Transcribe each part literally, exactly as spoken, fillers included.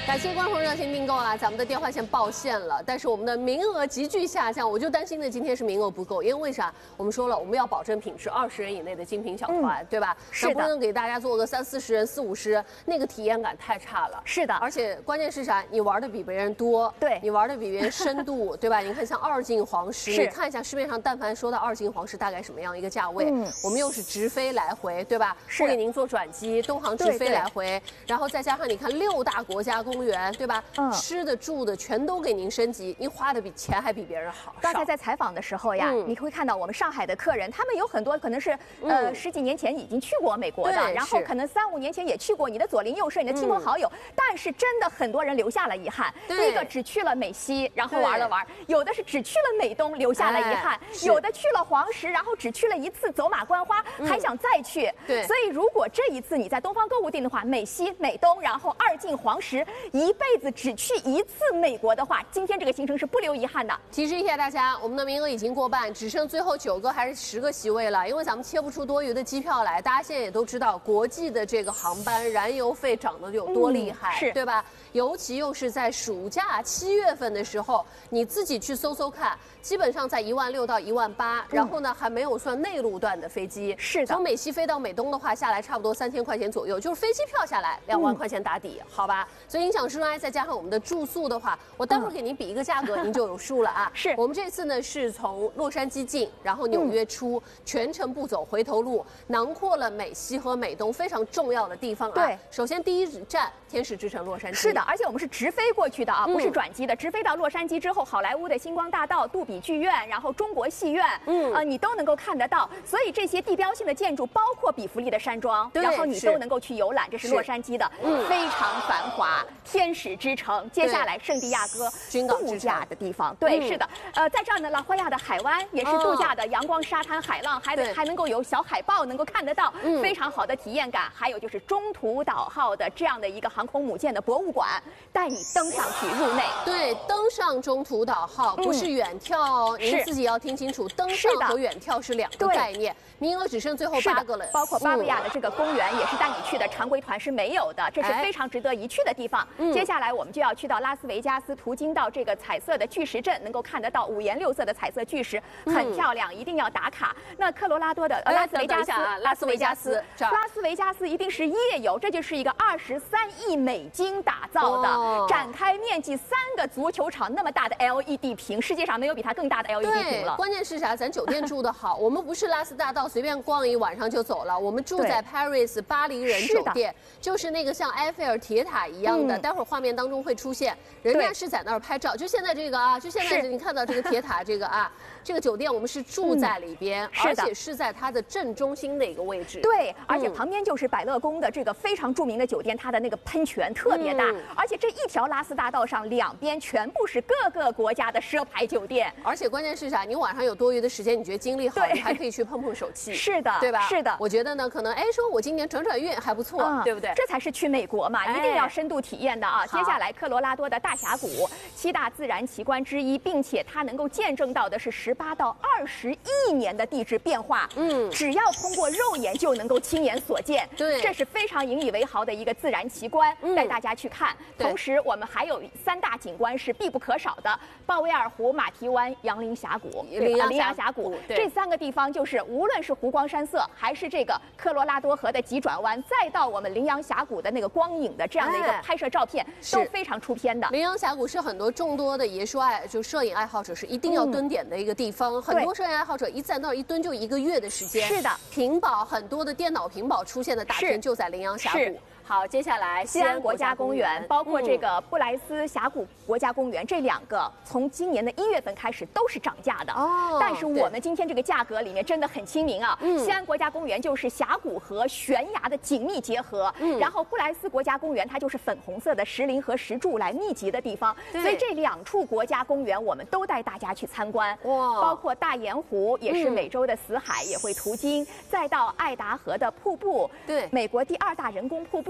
感谢观众热情订购啊！咱们的电话线爆线了，但是我们的名额急剧下降，我就担心的今天是名额不够，因为为啥？我们说了，我们要保证品质，二十人以内的精品小团，嗯、对吧？ 是的， 不能给大家做个三四十人、四五十人，那个体验感太差了。 是的， 而且关键是啥？你玩的比别人多， 对， 你玩的比别人深度，对吧？你看像二进黄石，你看一下市面上，但凡说到二进黄石，大概什么样一个价位？嗯，我们又是直飞来回，对吧？ 是， 不给您做转机，东航直飞来回，然后再加上你看六大国家公园，对吧？嗯，吃的住的全都给您升级，您花的比钱还比别人好。 刚才在采访的时候呀，嗯、你会看到我们上海的客人，他们有很多可能是、嗯、呃十几年前已经去过美国的，然后可能三五年前也去过，你的左邻右舍、你的亲朋好友，嗯、但是真的很多人留下了遗憾。第一个只去了美西，然后玩了玩；有的是只去了美东，留下了遗憾；哎、有的去了黄石，然后只去了一次走马观花，嗯、还想再去。 对， 所以如果这一次你在东方购物订的话，美西、美东，然后二进黄石，一辈子只去一次美国的话，今天这个行程是不留遗憾的。 提示一下大家，我们的名额已经过半，只剩最后九个还是十个席位了，因为咱们切不出多余的机票来。大家现在也都知道，国际的这个航班燃油费涨得有多厉害， 嗯、是对吧？尤其又是在暑假七月份的时候，你自己去搜搜看，基本上在一万六到一万八，然后呢还没有算内陆段的飞机。 是的， 从美西飞到美东的话，下来差不多三千块钱左右，就是飞机票下来两万块钱打底，嗯、好吧？所以音响室外再加上我们的住宿的话，我待会儿给您比一个价格，嗯、您就有数了啊。 是我们这次呢是从洛杉矶进，然后纽约出，嗯、全程不走回头路，囊括了美西和美东非常重要的地方啊。 对， 首先第一站天使之城洛杉矶。 是的，而且我们是直飞过去的啊，不是转机的。嗯、直飞到洛杉矶之后，好莱坞的星光大道、杜比剧院，然后中国戏院，嗯，呃，你都能够看得到。所以这些地标性的建筑，包括比弗利的山庄，然后你都能够去游览。这是洛杉矶的，嗯，非常繁华，天使之城。接下来圣地亚哥，度假的地方，对，嗯、是的。呃，在这儿呢，拉霍亚的海湾也是度假的，阳光、沙滩、海浪，还得还能够有小海豹能够看得到，嗯、非常好的体验感。还有就是中途岛号的这样的一个航空母舰的博物馆，带你登上去入内。 对，登上中途岛号不是远眺哦，嗯、您自己要听清楚，登上和远眺是两个概念。名额只剩最后八个了， 包括巴布亚的这个公园也是带你去的，常规团是没有的，这是非常值得一去的地方。哎、接下来我们就要去到拉斯维加斯，途经到这个彩色的巨石阵，能够看得到五颜六色的彩色巨石，很漂亮，一定要打卡。那科罗拉多的呃拉斯维加斯， 拉斯维加斯， 拉斯维加斯一定是夜游，这就是一个二十三亿美金打造的，哦、展开面积三个足球场那么大的 L E D 屏，世界上没有比它更大的 L E D 屏了。 关键是啥？咱酒店住得好，我们不是拉斯大道随便逛一晚上就走了，我们住在 Paris 巴黎人酒店，就是那个像埃菲尔铁塔一样的，嗯、待会儿画面当中会出现，人家是在那儿拍照，就现在这个啊，就现在你看到这个铁塔这个啊，这个酒店我们是住在里边，嗯、而且是在它的正中心的一个位置。 对，而且旁边就是百乐宫的这个非常著名的酒店，它的那个喷泉特别大，嗯、而且这一条拉斯大道上两边全部是各个国家的奢牌酒店， 而且关键是啥？你晚上有多余的时间，你觉得精力好，你还可以去碰碰手气。 是的， 对吧？ 是的， 我觉得呢，可能哎，说我今年转转运还不错，嗯、对不对？ 这才是去美国嘛，一定要深度体验的啊！接下来，科罗拉多的大峡谷，七大自然奇观之一，并且它能够见证到的是十八到二十亿年的地质变化。嗯，只要通过肉眼就能够亲眼所见。 对， 这是非常引以为豪的一个自然奇观，嗯、带大家去看。同时，我们还有三大景观是必不可少的：鲍威尔湖、马蹄湾、杨林峡谷。 羚羊羚羊峡谷，这三个地方就是无论是湖光山色，还是这个科罗拉多河的急转弯，再到我们羚羊峡谷的那个光影的这样的一个拍摄照片，哎、都非常出片的。 羚羊峡谷是很多众多的野兽爱就摄影爱好者是一定要蹲点的一个地方，嗯、很多摄影爱好者一在那儿一蹲就一个月的时间。 是的， 屏保很多的电脑屏保出现的大片就在羚羊峡谷。好，接下来西安国家公园，包括这个布莱斯峡谷国家公园，这两个从今年的一月份开始都是涨价的。哦，但是我们今天这个价格里面真的很亲民啊。嗯，西安国家公园就是峡谷和悬崖的紧密结合，嗯，然后布莱斯国家公园它就是粉红色的石林和石柱来密集的地方，所以这两处国家公园我们都带大家去参观。哇，包括大盐湖也是美洲的死海，也会途经，再到爱达河的瀑布， 对， 美国第二大人工瀑布。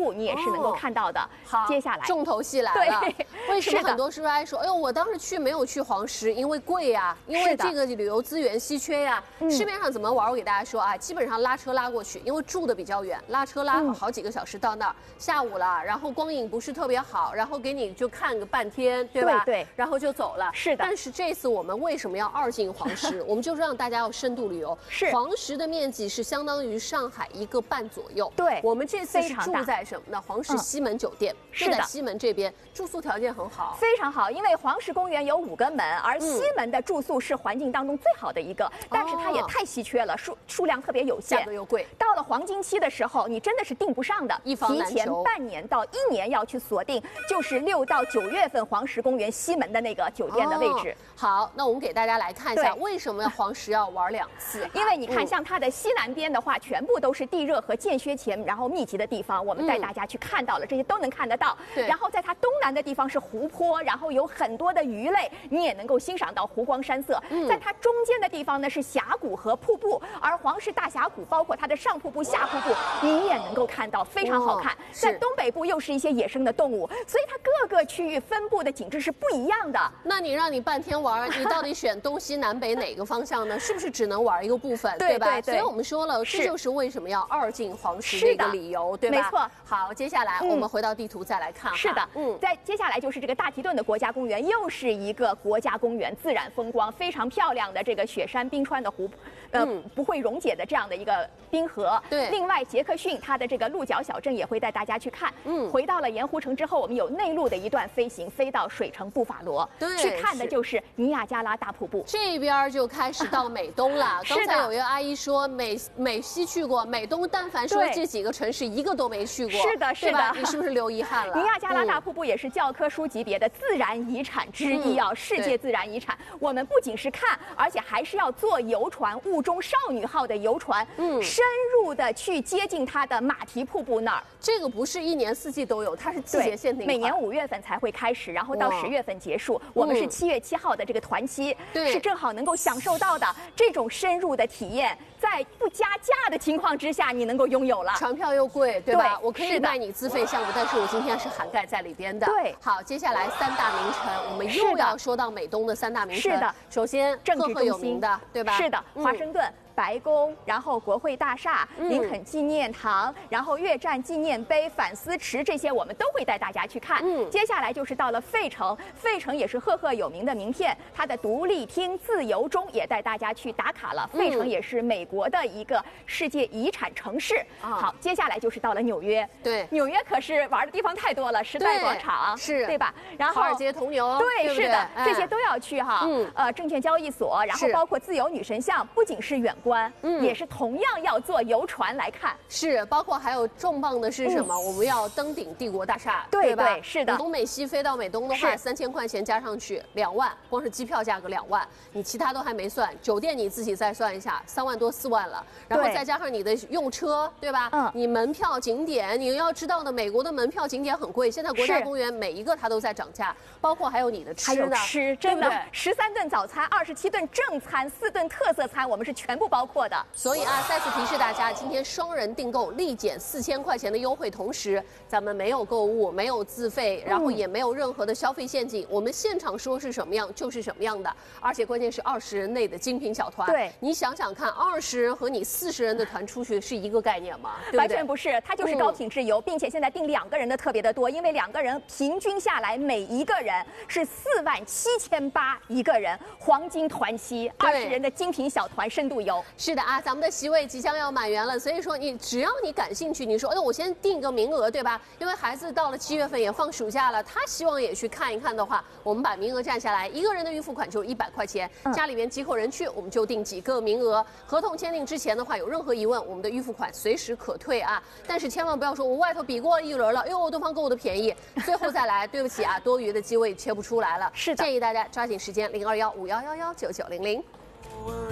布你也是能够看到的。 好， 接下来重头戏来了。为什么很多师傅还说，哎呦，我当时去没有去黄石，因为贵呀，因为这个旅游资源稀缺呀。市面上怎么玩？我给大家说啊，基本上拉车拉过去，因为住的比较远，拉车拉好几个小时到那儿，下午了，然后光影不是特别好，然后给你就看个半天，对吧？ 对对， 然后就走了。 是的。 但是这次我们为什么要二进黄石？我们就是让大家要深度旅游。 是。 黄石的面积是相当于上海一个半左右。 对。 我们这次是住在什么呢？黄石西门酒店，就在西门这边，住宿条件很好， 非常好。因为黄石公园有五个门，而西门的住宿是环境当中最好的一个，但是它也太稀缺了，数数量特别有限， 价格又贵。 到了黄金期的时候，你真的是订不上的， 一房难求。 提前半年到一年要去锁定，就是六到九月份黄石公园西门的那个酒店的位置。 好，那我们给大家来看一下，为什么黄石要玩两次？ 因为你看，像它的西南边的话，全部都是地热和间歇泉，然后密集的地方，我们带大家去看到了，这些都能看得到。 对。 然后在它东南的地方是湖泊，然后有很多的鱼类，你也能够欣赏到湖光山色。在它中间的地方呢是峡谷和瀑布，而黄石大峡谷包括它的上瀑布、下瀑布，你也能够看到，非常好看。在东北部又是一些野生的动物，所以它各个区域分布的景致是不一样的。 那你让你半天玩，你到底选东西南北哪个方向呢？是不是只能玩一个部分，对吧？所以我们说了，这就是为什么要二进黄石这个理由，对吧？ 没错。 好，接下来我们回到地图再来看。 是的，嗯，在接下来就是这个大提顿的国家公园，又是一个国家公园，自然风光非常漂亮的这个雪山冰川的湖，呃，不会溶解的这样的一个冰河。 对。 另外，杰克逊它的这个鹿角小镇也会带大家去看。嗯。回到了盐湖城之后，我们有内陆的一段飞行，飞到水城布法罗， 对， 去看的就是尼亚加拉大瀑布。 这边就开始到美东了。刚才有一个阿姨说美美西去过，美东但凡说这几个城市一个都没去过。 是的，是的。 你是不是留遗憾了？ 尼亚加拉大瀑布也是教科书级别的自然遗产之一啊，世界自然遗产。我们不仅是看，而且还是要坐游船，雾中少女号的游船，嗯，深入的去接近它的马蹄瀑布那儿。 这个不是一年四季都有，它是季节限定， 每年五月份才会开始，然后到十月份结束。我们是七月七号的这个团期， 对， 是正好能够享受到的这种深入的体验，在不加价的情况之下，你能够拥有了。 船票又贵，对吧？我可以卖你自费项目，但是我今天是涵盖在里边的。 对， 好，接下来三大名城，我们又要说到美东的三大名城。 是的， 首先政治有名的，对吧？ 是的，华盛顿。白宫，然后国会大厦、林肯纪念堂，然后越战纪念碑、反思池，这些我们都会带大家去看。嗯，接下来就是到了费城，费城也是赫赫有名的名片，它的独立厅、自由钟也带大家去打卡了。费城也是美国的一个世界遗产城市。好，接下来就是到了纽约。 对， 纽约可是玩的地方太多了，时代广场是， 对吧？然后华尔街铜牛， 对，是的，这些都要去哈。嗯，呃，证券交易所，然后包括自由女神像，不仅是远观。嗯，也是同样要坐游船来看， 是包括还有重磅的是什么？嗯、我们要登顶帝国大厦， 对, 对吧？ 对，是的。 东美西飞到美东的话，三千块钱加上去两万，光是机票价格两万，你其他都还没算，酒店你自己再算一下，三万多四万了，然后再加上你的用车，对吧？嗯，你门票景点，你要知道的，美国的门票景点很贵，现在国家公园每一个它都在涨价，包括还有你的吃的，还有吃，真的十三顿早餐，二十七顿正餐，四顿特色餐，我们是全部包括的。 所以啊，再次提示大家，今天双人订购立减四千块钱的优惠，同时咱们没有购物，没有自费，然后也没有任何的消费陷阱，我们现场说是什么样就是什么样的，而且关键是二十人内的精品小团。 对， 你想想看，二十人和你四十人的团出去是一个概念吗？对不对？ 完全不是，它就是高品质游，嗯、并且现在订两个人的特别的多，因为两个人平均下来每一个人是四万七千八一个人，黄金团期，二十人的精品小团深度游。 是的啊，咱们的席位即将要满员了，所以说你只要你感兴趣，你说哎，我先定个名额，对吧？因为孩子到了七月份也放暑假了，他希望也去看一看的话，我们把名额占下来，一个人的预付款就一百块钱，嗯、家里面几口人去，我们就定几个名额。合同签订之前的话，有任何疑问，我们的预付款随时可退啊。但是千万不要说我外头比过一轮了，哎呦，对方给我的便宜，最后再来，对不起啊，多余的机位切不出来了。 是的， 建议大家抓紧时间，零二幺五幺幺幺九九零零。